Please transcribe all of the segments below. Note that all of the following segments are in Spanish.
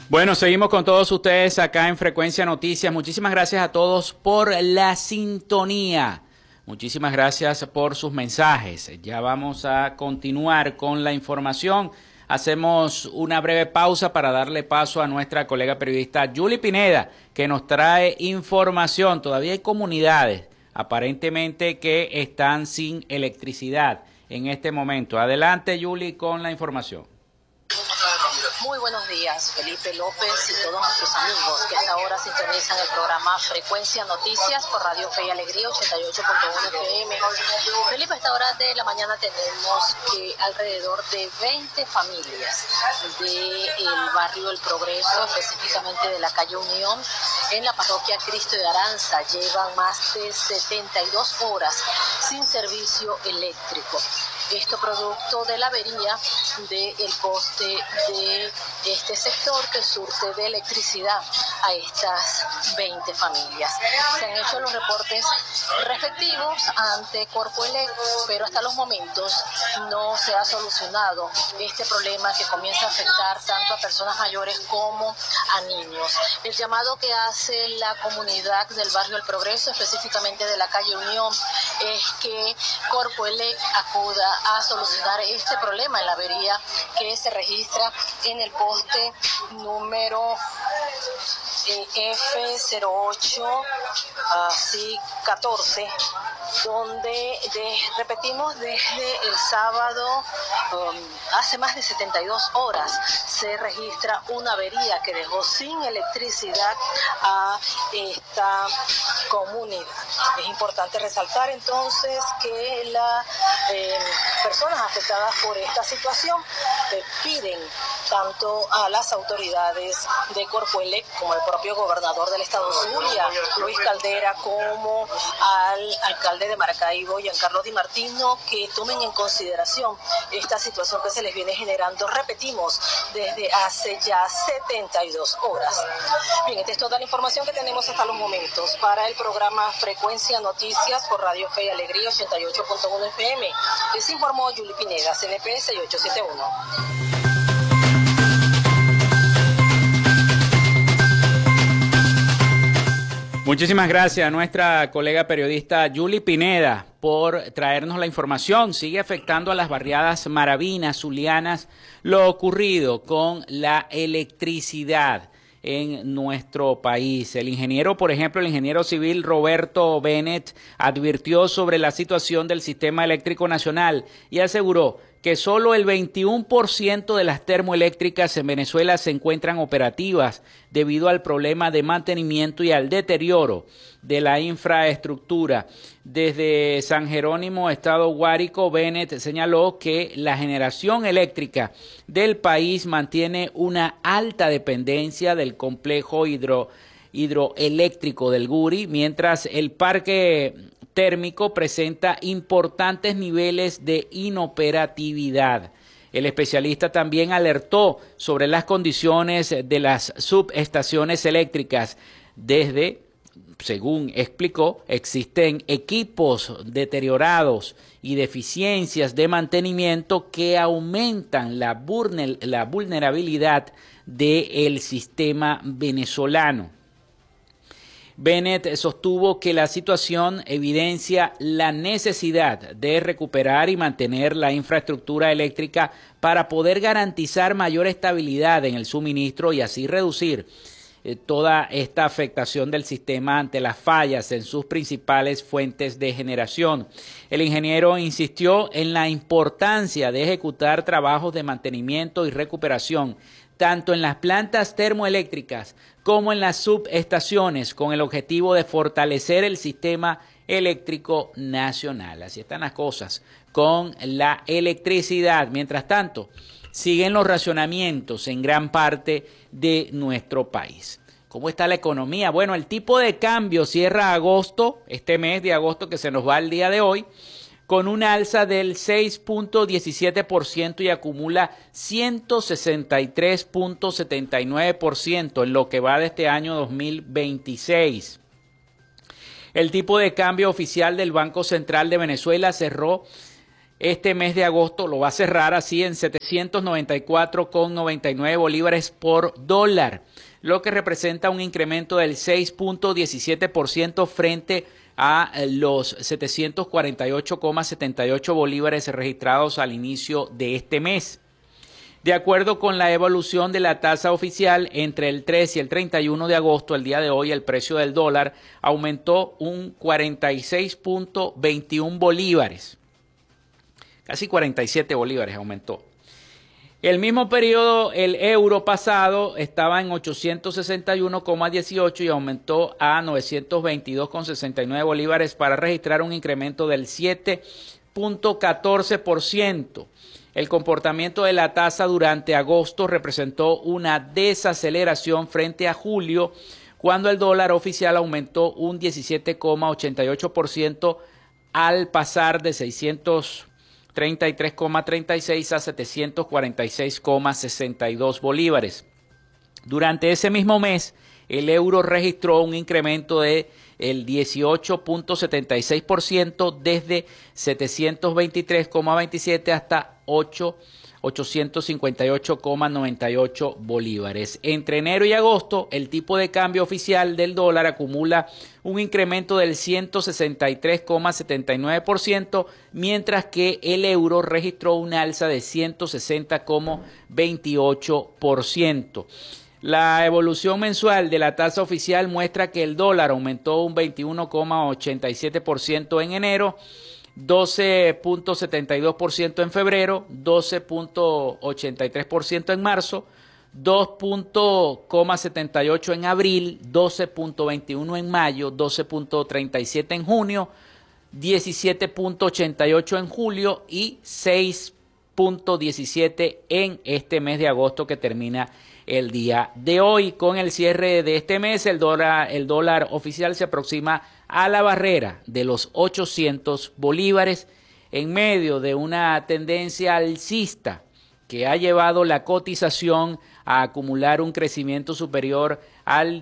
Bueno, seguimos con todos ustedes acá en Frecuencia Noticias. Muchísimas gracias a todos por la sintonía. Muchísimas gracias por sus mensajes. Ya vamos a continuar con la información. Hacemos una breve pausa para darle paso a nuestra colega periodista Yuli Pineda, que nos trae información. Todavía hay comunidades aparentemente que están sin electricidad en este momento. Adelante, Yuli, con la información. Muy buenos días, Felipe López y todos nuestros amigos que hasta ahora sintonizan el programa Frecuencia Noticias por Radio Fe y Alegría 88.1 FM. Felipe, a esta hora de la mañana tenemos que alrededor de 20 familias del barrio El Progreso, específicamente de la calle Unión, en la parroquia Cristo de Aranza, llevan más de 72 horas sin servicio eléctrico. Esto producto de la avería del poste de este sector que surte de electricidad a estas 20 familias. Se han hecho los reportes respectivos ante Corpoelec, pero hasta los momentos no se ha solucionado este problema que comienza a afectar tanto a personas mayores como a niños. El llamado que hace la comunidad del barrio El Progreso, específicamente de la calle Unión, es que Corpoelec acuda a solucionar este problema en la avería que se registra en el poste número F08 14, donde repetimos desde el sábado, hace más de 72 horas se registra una avería que dejó sin electricidad a esta comunidad. Es importante resaltar entonces que las personas afectadas por esta situación piden tanto a las autoridades de Corpoelec como al propio gobernador del estado Zulia, Luis Caldera, como al alcalde de Maracaibo, Giancarlo Di Martino, que tomen en consideración esta situación que se les viene generando, repetimos, desde hace ya 72 horas. Bien, esta es toda la información que tenemos hasta los momentos para el programa Frecuencia Noticias por Radio Fe y Alegría 88.1 FM. Les informó Yuli Pineda, CNP 6871. Muchísimas gracias a nuestra colega periodista Yuli Pineda por traernos la información. Sigue afectando a las barriadas maravinas, zulianas, lo ocurrido con la electricidad en nuestro país. El ingeniero, por ejemplo, el ingeniero civil Roberto Bennett advirtió sobre la situación del sistema eléctrico nacional y aseguró que solo el 21% de las termoeléctricas en Venezuela se encuentran operativas debido al problema de mantenimiento y al deterioro de la infraestructura. Desde San Jerónimo, estado Guárico, Bennett señaló que la generación eléctrica del país mantiene una alta dependencia del complejo hidroeléctrico del Guri, mientras el parque térmico presenta importantes niveles de inoperatividad. El especialista también alertó sobre las condiciones de las subestaciones eléctricas. Según explicó, existen equipos deteriorados y deficiencias de mantenimiento que aumentan la vulnerabilidad del sistema venezolano. Bennett sostuvo que la situación evidencia la necesidad de recuperar y mantener la infraestructura eléctrica para poder garantizar mayor estabilidad en el suministro y así reducir toda esta afectación del sistema ante las fallas en sus principales fuentes de generación. El ingeniero insistió en la importancia de ejecutar trabajos de mantenimiento y recuperación tanto en las plantas termoeléctricas como en las subestaciones, con el objetivo de fortalecer el sistema eléctrico nacional. Así están las cosas con la electricidad. Mientras tanto, siguen los racionamientos en gran parte de nuestro país. ¿Cómo está la economía? Bueno, el tipo de cambio cierra agosto, este mes de agosto que se nos va el día de hoy, con un alza del 6.17% y acumula 163.79% en lo que va de este año 2026. El tipo de cambio oficial del Banco Central de Venezuela cerró este mes de agosto lo va a cerrar así en 794,99 bolívares por dólar, lo que representa un incremento del 6.17% frente a los 748,78 bolívares registrados al inicio de este mes. De acuerdo con la evolución de la tasa oficial, entre el 3 y el 31 de agosto, el día de hoy, el precio del dólar aumentó un 46.21 bolívares. Casi 47 bolívares aumentó. El mismo periodo, el euro pasado estaba en 861,18 y aumentó a 922,69 bolívares para registrar un incremento del 7.14%. El comportamiento de la tasa durante agosto representó una desaceleración frente a julio, cuando el dólar oficial aumentó un 17,88% al pasar de 633,36 a 746,62 bolívares. Durante ese mismo mes, el euro registró un incremento de el 18.76% desde 723,27 hasta 858,98 bolívares. Entre enero y agosto, el tipo de cambio oficial del dólar acumula un incremento del 163,79%, mientras que el euro registró una alza de 160,28%. La evolución mensual de la tasa oficial muestra que el dólar aumentó un 21,87% en enero, 12.72% en febrero, 12.83% en marzo, 2.78% en abril, 12.21% en mayo, 12.37% en junio, 17.88% en julio y 6.17% en este mes de agosto que termina el día de hoy. Con el cierre de este mes, el dólar oficial se aproxima a la barrera de los 800 bolívares en medio de una tendencia alcista que ha llevado la cotización a acumular un crecimiento superior al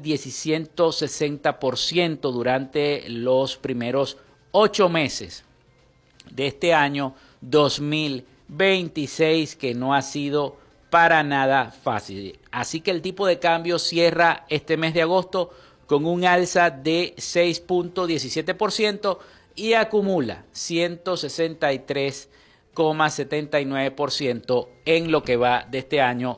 160% durante los primeros 8 meses de este año 2026, que no ha sido para nada fácil. Así que el tipo de cambio cierra este mes de agosto con un alza de 6.17% y acumula 163,79% en lo que va de este año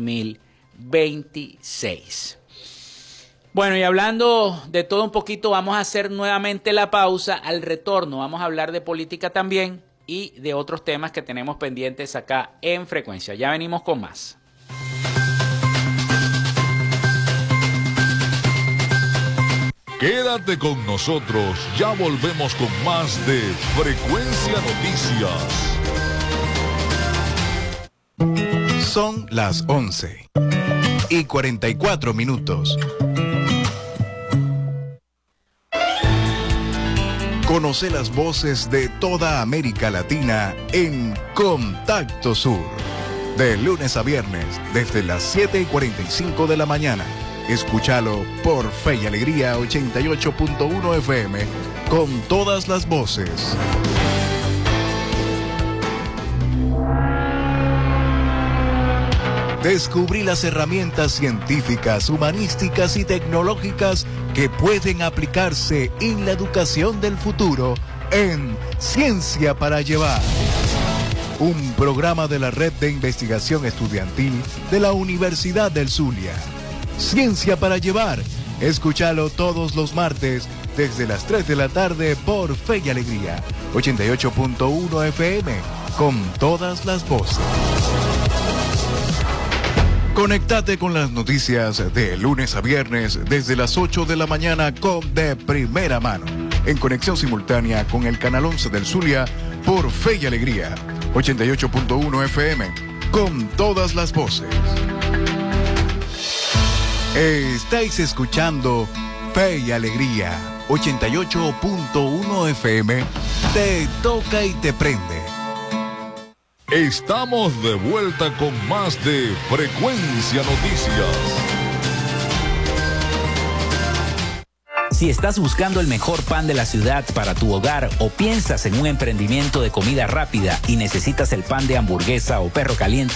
2026. Bueno, y hablando de todo un poquito, vamos a hacer nuevamente la pausa. Al retorno vamos a hablar de política también y de otros temas que tenemos pendientes acá en Frecuencia. Ya venimos con más. Quédate con nosotros, ya volvemos con más de Frecuencia Noticias. Son las 11:44. Conoce las voces de toda América Latina en Contacto Sur. De lunes a viernes, desde las 7:45 de la mañana. Escúchalo por Fe y Alegría 88.1 FM, con todas las voces. Descubrí las herramientas científicas, humanísticas y tecnológicas que pueden aplicarse en la educación del futuro en Ciencia para Llevar. Un programa de la Red de Investigación Estudiantil de la Universidad del Zulia. Ciencia para Llevar. Escúchalo todos los martes desde las 3 de la tarde por Fe y Alegría 88.1 FM, con todas las voces. Conéctate con las noticias de lunes a viernes desde las 8 de la mañana con De Primera Mano, en conexión simultánea con el canal 11 del Zulia por Fe y Alegría 88.1 FM, con todas las voces. Estáis escuchando Fe y Alegría 88.1 FM. Te toca y te prende. Estamos de vuelta con más de Frecuencia Noticias. Si estás buscando el mejor pan de la ciudad para tu hogar o piensas en un emprendimiento de comida rápida y necesitas el pan de hamburguesa o perro caliente